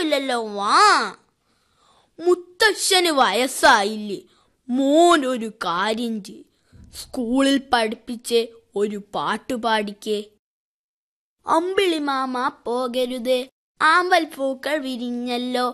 സാരമില്ലല്ലോ, വാ. മുത്തശ്ശന് വയസ്സായില്ലേ, മോനൊരു കാര്യം ചെയ്, സ്കൂളിൽ പഠിപ്പിച്ച് ഒരു പാട്ട് പാടിക്കേ. അമ്പിളി മാമ പോകരുതേ, ആമ്പൽ പൂക്കൾ വിരിഞ്ഞല്ലോ,